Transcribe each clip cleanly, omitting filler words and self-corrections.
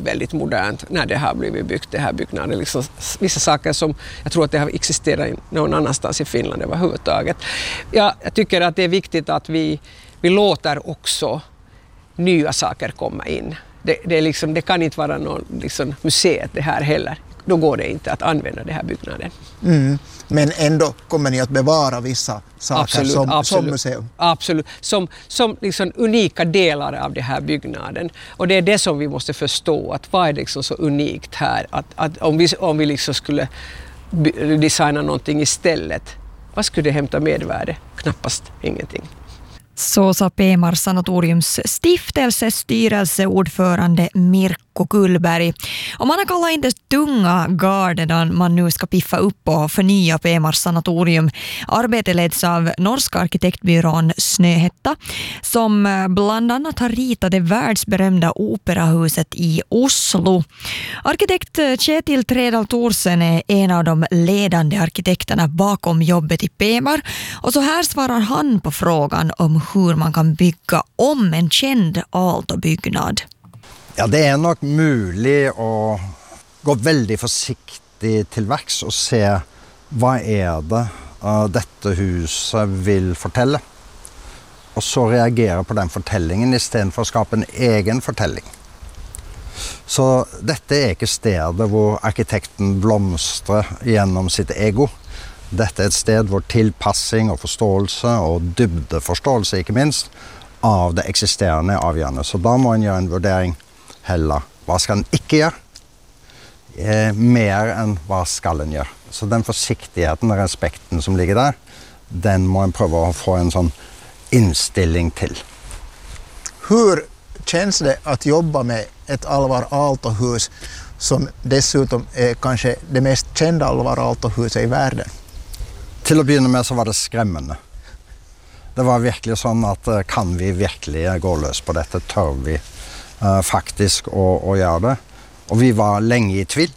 väldigt modernt när det har blivit byggt, det här byggnaden. Liksom, vissa saker som jag tror att det har existerat någon annanstans i Finland överhuvudtaget. Ja, jag tycker att det är viktigt att vi låter också nya saker komma in. Det kan inte vara någon liksom, museet det här heller. Då går det inte att använda det här byggnaden. Mm. Men ändå kommer ni att bevara vissa saker som museum? Absolut, som liksom unika delar av det här byggnaden. Och det är det som vi måste förstå, att vad är liksom så unikt här? Att om vi liksom skulle designa någonting istället, vad skulle det hämta medvärde? Knappast ingenting. Så sa P-Mars Sanatoriums stiftelsestyrelseordförande Mirko Kullberg. Och man har kallat in det tunga garden man nu ska piffa upp och förnya P-Mars Sanatorium. Arbetet leds av norska arkitektbyrån Snøhetta som bland annat har ritat det världsberömda operahuset i Oslo. Arkitekt Kjetil Tredal Thorsen är en av de ledande arkitekterna bakom jobbet i P-Mar. Och så här svarar han på frågan om hur man kan bygga om en känd Aalto-byggnad. Ja, det är nog möjligt att gå väldigt försiktigt till verks och se vad är det detta huset vill fortälla. Och så reagera på den fortällingen istället för att skapa en egen fortälling. Så detta är inte stället där arkitekten blomstrar genom sitt ego. Detta är ett sted där tillpassning och förståelse och dybdeförståelse inte minst av det existerande är avgörande. Så då må man göra en värdering heller. Vad ska den inte göra? Mer än vad ska den göra? Så den försiktigheten och respekten som ligger där, den må man pröva att få en sån inställning till. Hur känns det att jobba med ett Alvar Aalto-hus som dessutom är kanske det mest kända Alvar Aalto-huset i världen? Till att börja med så var det skrämmande. Det var verkligen så att kan vi verkligen gå lös på detta, tör vi faktiskt och göra det. Och vi var länge i tvil.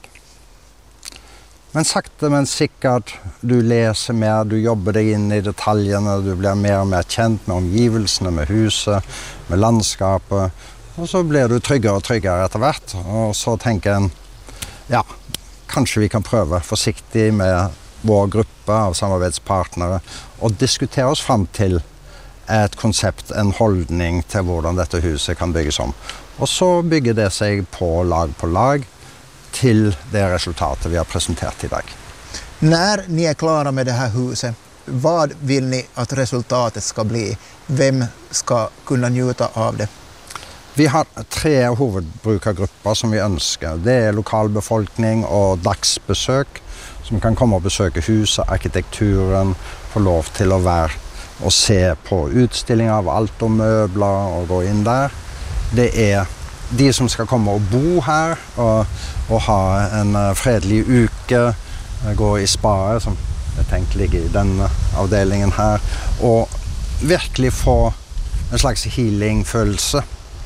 Men sakta men säkert, du läser mer, du jobbar dig in i detaljerna, du blir mer och mer känd med omgivelserna, med huset, med landskapet. Och så blir du tryggare och tryggare efter hvert. Och så tänker en, ja, kanske vi kan pröva försiktigt med vår grupp av samarbetspartnere och diskutera oss fram till ett koncept, en hållning till hur detta huset kan byggas om. Och så bygger det sig på lag till det resultatet vi har presenterat idag. När ni är klara med det här huset, vad vill ni att resultatet ska bli? Vem ska kunna njuta av det? Vi har 3 huvudbrukargrupper som vi önskar. Det är lokalbefolkning och dagsbesök som kan komma och besöka huset, arkitekturen, få lov till att vara och se på utställningar av allt och möbler och gå in där. Det är de som ska komma och bo här och ha en fredlig uke, gå i spa som jag tänkte ligga i den avdelningen här och verkligen få en slags healing-følelse,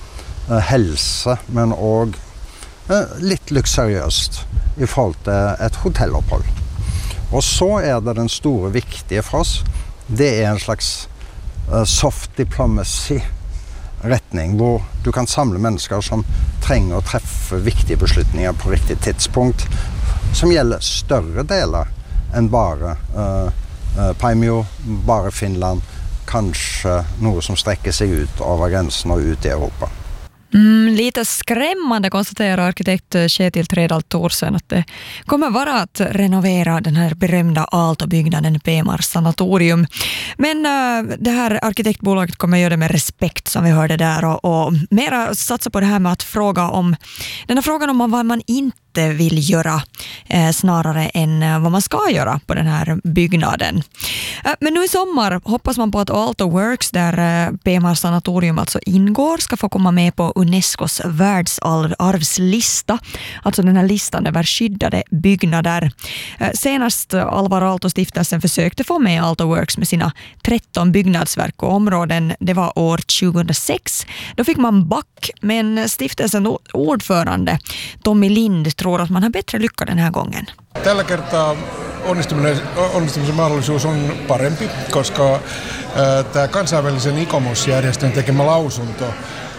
hälsa men också lite luxuriöst i forhold till ett hotelluppehåll. Och så är det den stora viktiga för oss. Det är en slags soft diplomacy retning hvor du kan samle mennesker som trenger å treffe viktige beslutninger på riktig tidspunkt som gjelder større deler enn bare Paimio, bare Finland, kanske något som sträcker sig ut över gränserna och ut i Europa. Lite skrämmande konstaterar arkitekt Kjetil Tredal Thorsen att det kommer vara att renovera den här berömda Aalto-byggnaden P-Mars Sanatorium. Men det här arkitektbolaget kommer göra det med respekt som vi hörde där och mera satsa på det här med att frågan om vad man inte vill göra snarare än vad man ska göra på den här byggnaden. Men nu i sommar hoppas man på att Aalto Works, där P-Mars Sanatorium alltså ingår, ska få komma med på Unescos världsarvslista, alltså den här listan över skyddade byggnader. Senast Alvar Aalto-stiftelsen försökte få med Aalto Works med sina 13 byggnadsverk och områden, det var år 2006. Då fick man back, men stiftelsens ordförande Tommy Lind tror att man har bättre lycka den här gången. Tällä kertaa onnistumisen mahdollisuus on parempi, koska tämä kansainvälisen ICOMOS-järjestön tekemä lausunto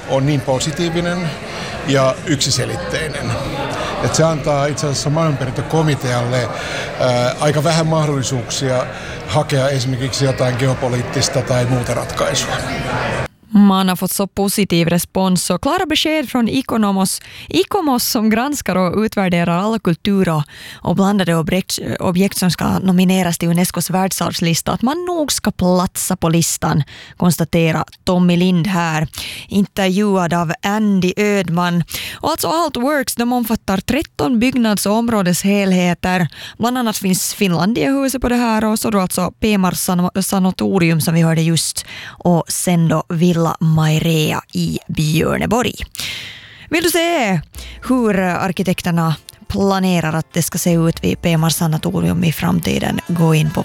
on niin positiivinen ja yksiselitteinen. Että se antaa itse asiassa maailmanperintökomitealle aika vähän mahdollisuuksia hakea esimerkiksi jotain geopoliittista tai muuta ratkaisua. Man har fått så positiv respons och klara besked från ICOMOS som granskar och utvärderar alla kulturer och blandade objekt som ska nomineras till Unescos världsarvslista. Att man nog ska platsa på listan, konstaterar Tommy Lind här, intervjuad av Andy Ödman. Och alltså Altworks, de omfattar 13 byggnads- och områdeshelheter. Bland annat finns Finlandiahuset på det här och så då alltså P-Mars sanatorium som vi hörde just och sen då Villa Mairea i Björneborg. Vill du se hur arkitekterna planerar att det ska se ut vid P-Mars sanatorium i framtiden? Gå in på